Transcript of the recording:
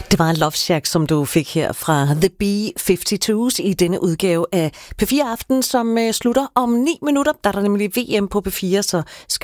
Det var Love Shack, som du fik her fra The B-52s i denne udgave af P4 Aften, som slutter om 9 minutter. Der er der nemlig VM på P4, så